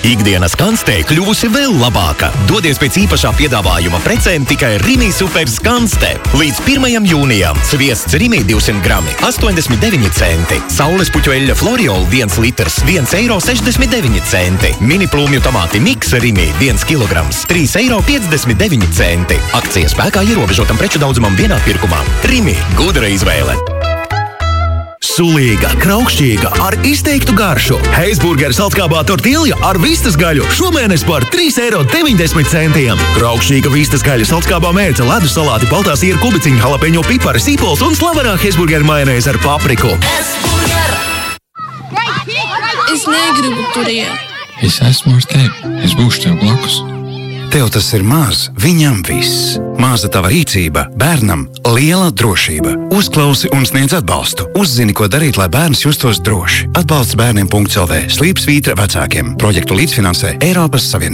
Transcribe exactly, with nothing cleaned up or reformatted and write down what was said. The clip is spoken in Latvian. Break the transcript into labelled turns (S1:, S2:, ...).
S1: Ikdienas kanstē kļuvusi vēl labāka. Dodies pēc īpašā piedāvājuma precēm tikai Rimi Super Skanste. Līdz pirmajam jūnijam sviests Rimi divsimt grami astoņdesmit deviņi centi. Saules puķu eļļa Floriol viens litrs viens eiro sešdesmit deviņi centi. Mini plūmju tomāti Miks Rimi viens kilograms trīs eiro piecdesmit deviņi centi. Akcija spēkā ierobežotam preču daudzumam vienā pirkumā. Rimi – gudra izvēle. Sulīga, kraukšķīga, ar izteiktu garšu. Heisburgeru saltkābā tortilja ar vistas gaļu šomēnes par trīs eiro deviņdesmit centiem. Kraukšķīga vistas gaļa saltkābā mērce, ledus salāti, baltā sīra kubiciņa, jalapeņo pipari, sīpols un slavenā Heisburgeru majonēze ar papriku.
S2: Es negribu turien.
S3: Es esmu ar tevi. Es būšu tev blakus.
S4: Tev tas ir maz, viņam viss. Maza tava rīcība, bērnam liela drošība. Uzklausi un sniedz atbalstu. Uzzini, ko darīt, lai bērns justos droši. Atbalsts bērniem punkt el vē. Slīpsvītra vecākiem. Projektu līdzfinansē Eiropas Savienība.